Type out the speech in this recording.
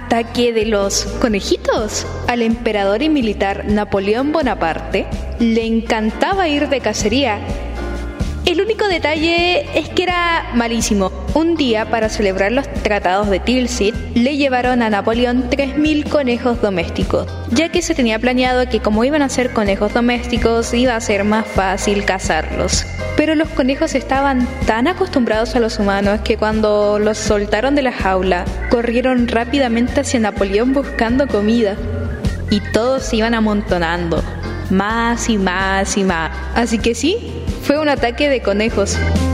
ataque de los conejitos. Al emperador y militar Napoleón Bonaparte le encantaba ir de cacería. El único detalle es que era malísimo. Un día, para celebrar los tratados de Tilsit, le llevaron a Napoleón 3.000 conejos domésticos, ya que se tenía planeado que como iban a ser conejos domésticos, iba a ser más fácil cazarlos. Pero los conejos estaban tan acostumbrados a los humanos que cuando los soltaron de la jaula, corrieron rápidamente hacia Napoleón buscando comida. Y todos se iban amontonando, más y más y más. Así que sí, fue un ataque de conejos.